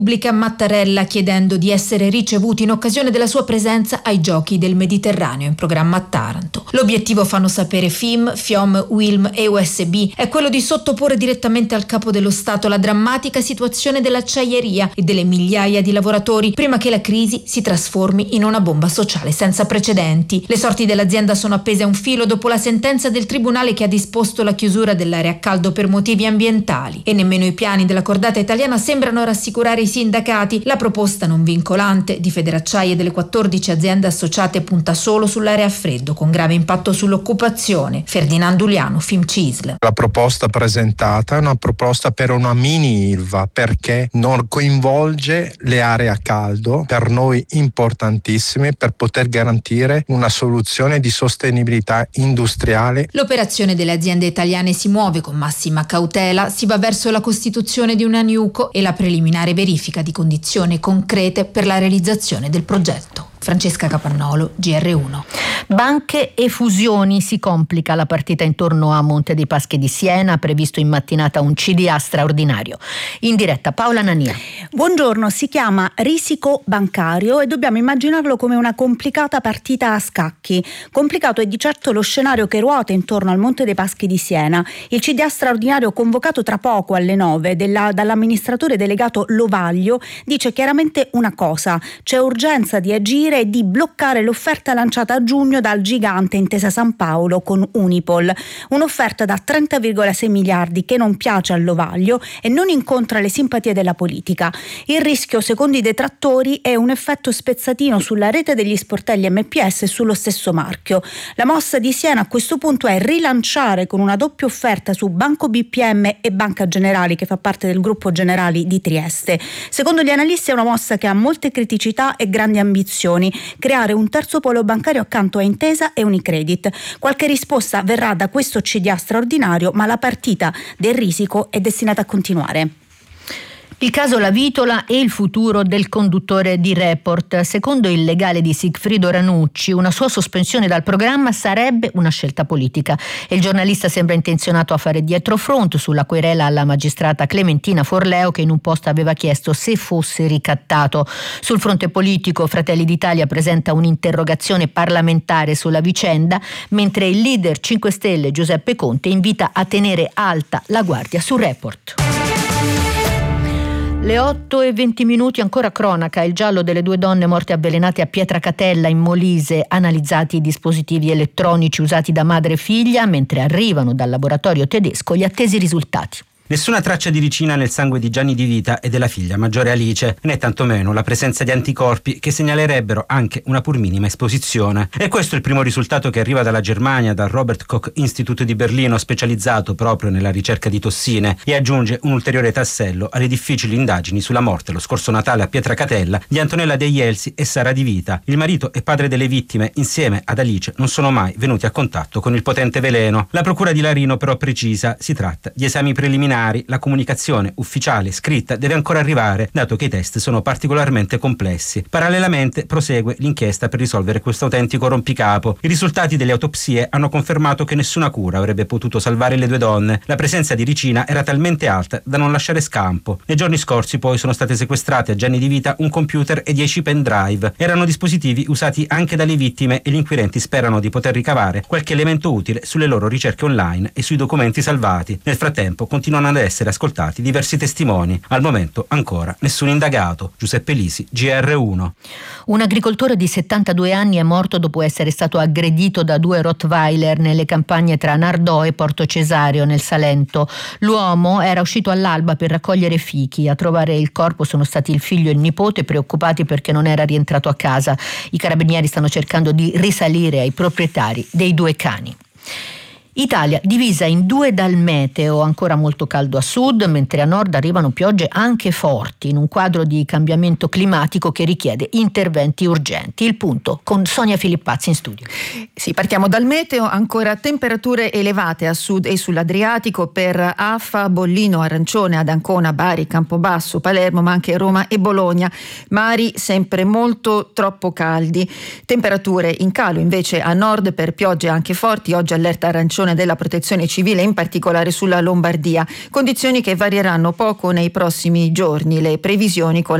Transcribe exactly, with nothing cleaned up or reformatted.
Repubblica Mattarella chiedendo di essere ricevuti in occasione della sua presenza ai Giochi del Mediterraneo in programma a Taranto. L'obiettivo, fanno sapere F I M, FIOM, UILM e U S B, è quello di sottoporre direttamente al capo dello Stato la drammatica situazione dell'acciaieria e delle migliaia di lavoratori prima che la crisi si trasformi in una bomba sociale senza precedenti. Le sorti dell'azienda sono appese a un filo dopo la sentenza del tribunale che ha disposto la chiusura dell'area a caldo per motivi ambientali, e nemmeno i piani della cordata italiana sembrano rassicurare i sindacati. La proposta non vincolante di Federacciai e delle quattordici aziende associate punta solo sull'area a freddo, con grave impatto sull'occupazione. Ferdinando Uliano, F I M C I S L. La proposta presentata è una proposta per una mini Ilva, perché non coinvolge le aree a caldo, per noi importantissime per poter garantire una soluzione di sostenibilità industriale. L'operazione delle aziende italiane si muove con massima cautela, si va verso la costituzione di una NewCo e la preliminare verifica di condizioni concrete per la realizzazione del progetto. Francesca Capannolo, G R uno. Banche e fusioni, si complica la partita intorno a Monte dei Paschi di Siena, previsto in mattinata un C D A straordinario. In diretta Paola Nania. Buongiorno, si chiama risico bancario e dobbiamo immaginarlo come una complicata partita a scacchi. Complicato è di certo lo scenario che ruota intorno al Monte dei Paschi di Siena. Il C D A straordinario, convocato tra poco alle nove della, dall'amministratore delegato Lovaglio, dice chiaramente una cosa: c'è urgenza di agire e di bloccare l'offerta lanciata a giugno dal gigante Intesa San Paolo con Unipol, un'offerta da trenta virgola sei miliardi che non piace al Lovaglio e non incontra le simpatie della politica. Il rischio, secondo i detrattori, è un effetto spezzatino sulla rete degli sportelli M P S e sullo stesso marchio. La mossa di Siena a questo punto è rilanciare con una doppia offerta su Banco B P M e Banca Generali, che fa parte del gruppo Generali di Trieste. Secondo gli analisti è una mossa che ha molte criticità e grandi ambizioni: creare un terzo polo bancario accanto a Intesa e Unicredit. Qualche risposta verrà da questo C D A straordinario, ma la partita del risico è destinata a continuare. Il caso La Vitola e il futuro del conduttore di Report. Secondo il legale di Sigfrido Ranucci, una sua sospensione dal programma sarebbe una scelta politica e il giornalista sembra intenzionato a fare dietrofront sulla querela alla magistrata Clementina Forleo, che in un post aveva chiesto se fosse ricattato. Sul fronte politico, Fratelli d'Italia presenta un'interrogazione parlamentare sulla vicenda, mentre il leader cinque Stelle Giuseppe Conte invita a tenere alta la guardia su Report. Le otto e venti minuti, ancora cronaca. Il giallo delle due donne morte avvelenate a Pietracatella in Molise. Analizzati i dispositivi elettronici usati da madre e figlia, mentre arrivano dal laboratorio tedesco gli attesi risultati. Nessuna traccia di ricina nel sangue di Gianni Di Vita e della figlia maggiore Alice, né tantomeno la presenza di anticorpi che segnalerebbero anche una pur minima esposizione. E questo è il primo risultato che arriva dalla Germania, dal Robert Koch Institute di Berlino, specializzato proprio nella ricerca di tossine, e aggiunge un ulteriore tassello alle difficili indagini sulla morte lo scorso Natale a Pietracatella di Antonella De Ielsi e Sara Di Vita. Il marito e padre delle vittime, insieme ad Alice, non sono mai venuti a contatto con il potente veleno. La procura di Larino però precisa: si tratta di esami preliminari. La comunicazione ufficiale scritta deve ancora arrivare, dato che i test sono particolarmente complessi. Parallelamente prosegue l'inchiesta per risolvere questo autentico rompicapo. I risultati delle autopsie hanno confermato che nessuna cura avrebbe potuto salvare le due donne. La presenza di ricina era talmente alta da non lasciare scampo. Nei giorni scorsi poi sono state sequestrate a Gianni Di Vita un computer e dieci pendrive. Erano dispositivi usati anche dalle vittime e gli inquirenti sperano di poter ricavare qualche elemento utile sulle loro ricerche online e sui documenti salvati. Nel frattempo continuano ad essere ascoltati diversi testimoni. Al momento ancora nessun indagato. Giuseppe Lisi, G R uno. Un agricoltore di settantadue anni è morto dopo essere stato aggredito da due Rottweiler nelle campagne tra Nardò e Porto Cesario nel Salento. L'uomo era uscito all'alba per raccogliere fichi. A trovare il corpo sono stati il figlio e il nipote, preoccupati perché non era rientrato a casa. I carabinieri stanno cercando di risalire ai proprietari dei due cani. Italia divisa in due dal meteo, ancora molto caldo a sud, mentre a nord arrivano piogge anche forti, in un quadro di cambiamento climatico che richiede interventi urgenti. Il punto con Sonia Filippazzi in studio. Sì, partiamo dal meteo. Ancora temperature elevate a sud e sull'Adriatico per Affa, Bollino, Arancione, ad Ancona, Bari, Campobasso, Palermo, ma anche Roma e Bologna. Mari sempre molto troppo caldi. Temperature in calo invece a nord per piogge anche forti. Oggi allerta arancione arancione della Protezione Civile, in particolare sulla Lombardia. Condizioni che varieranno poco nei prossimi giorni. Le previsioni con